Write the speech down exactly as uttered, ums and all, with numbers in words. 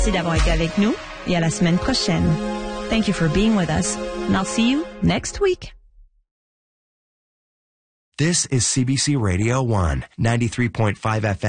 Merci d'avoir été avec nous et à la semaine prochaine. Thank you for being with us, and I'll see you next week. This is C B C Radio one, ninety-three point five F M.